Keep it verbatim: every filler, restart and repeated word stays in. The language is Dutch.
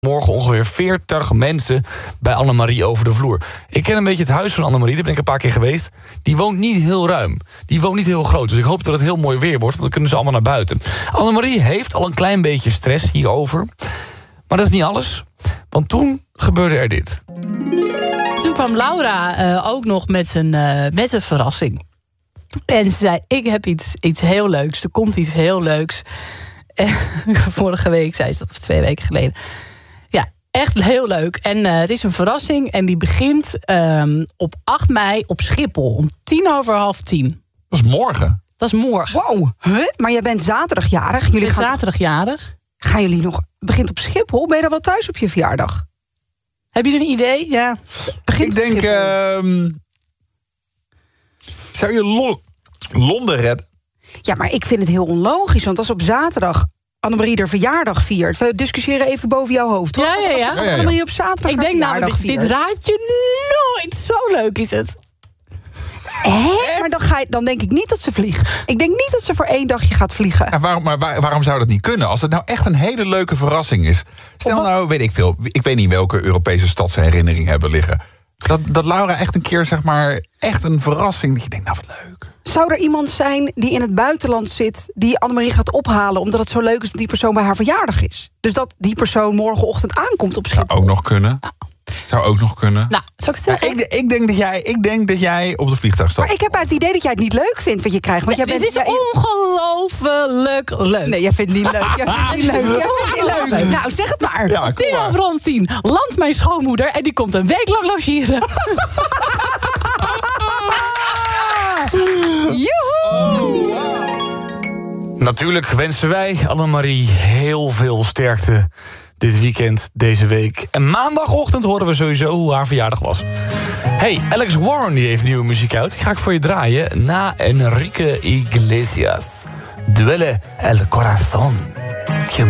Morgen ongeveer veertig mensen bij Annemarie over de vloer. Ik ken een beetje het huis van Annemarie, daar ben ik een paar keer geweest. Die woont niet heel ruim. Die woont niet heel groot. Dus ik hoop dat het heel mooi weer wordt, want dan kunnen ze allemaal naar buiten. Annemarie heeft al een klein beetje stress hierover. Maar dat is niet alles. Want toen gebeurde er dit. Toen kwam Laura uh, ook nog met een, uh, met een verrassing. En ze zei, ik heb iets, iets heel leuks. Er komt iets heel leuks. En vorige week zei ze dat, of twee weken geleden. Ja, echt heel leuk. En uh, het is een verrassing. En die begint um, op acht mei op Schiphol. Om tien over half tien. Dat is morgen. Dat is morgen. Wow, huh? Maar jij bent zaterdagjarig. Jullie Ik ben gaan zaterdagjarig. toch, gaan jullie nog... Begint op Schiphol? Ben je dan wel thuis op je verjaardag? Heb je een idee? Ja. Begint Ik op denk... Schiphol. Uh, zou je Lo- Londen redden? Ja, maar ik vind het heel onlogisch. Want als op zaterdag Annemarie haar verjaardag viert... we discussiëren even boven jouw hoofd, toch? Ja, ja, ja. Als, als Ja, ja, ja. Annemarie op zaterdag Ik haar denk verjaardag namelijk, dit, viert. dit raad je nooit. Zo leuk is het. Hè? Maar dan, ga je, dan denk ik niet dat ze vliegt. Ik denk niet dat ze voor één dagje gaat vliegen. Ja, waarom, maar waar- waarom zou dat niet kunnen? Als het nou echt een hele leuke verrassing is. Stel Of wat- nou, weet ik veel. Ik weet niet welke Europese stad ze herinnering hebben liggen. Dat, dat Laura echt een keer, zeg maar, echt een verrassing. Dat je denkt, nou wat leuk. Zou er iemand zijn die in het buitenland zit... die Annemarie gaat ophalen omdat het zo leuk is... dat die persoon bij haar verjaardag is? Dus dat die persoon morgenochtend aankomt op Schiphol? Zou ook nog kunnen. Zou ook nog kunnen. Nou, zou ik het Ja, zeggen? ik, ik, denk dat jij, ik denk dat jij op de vliegtuig stapt. Maar ik heb het idee dat jij het niet leuk vindt wat je krijgt. Want jij Dit bent, is jij- ongelooflijk leuk. Nee, jij vindt het niet leuk. Jij vindt het niet leuk. Jij vindt het niet leuk. Nou, zeg het maar. Ja, kom Tien maar. over half tien landt mijn schoonmoeder en die komt een week lang logeren. Joehoe! Natuurlijk wensen wij Annemarie heel veel sterkte dit weekend, deze week. En maandagochtend horen we sowieso hoe haar verjaardag was. Hey, Alex Warren die heeft nieuwe muziek uit. Die ga ik voor je draaien na Enrique Iglesias. Duele el corazón.